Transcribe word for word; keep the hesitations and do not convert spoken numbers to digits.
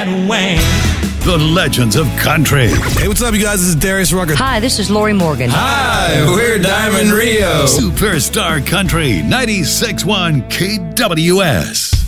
that Wayne. The legends of country. Hey, what's up, you guys? This is Darius Rucker. Hi, this is Lori Morgan. Hi, we're Diamond Rio. Superstar Country, ninety-six point one K W S.